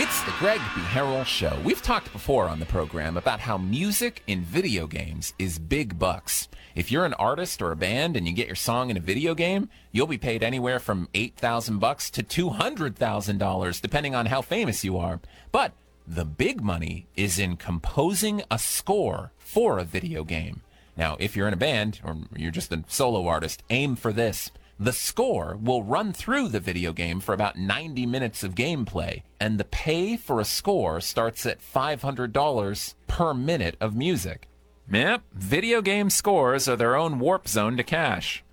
It's the Greg B. Harrell Show. We've talked before on the program about how music in video games is big bucks. If you're an artist or a band and you get your song in a video game, you'll be paid anywhere from $8,000 to $200,000, depending on how famous you are. But the big money is in composing a score for a video game. Now, if you're in a band or you're just a solo artist, aim for this. The score will run through the video game for about 90 minutes of gameplay, and the pay for a score starts at $500 per minute of music. Yep, video game scores are their own warp zone to cash.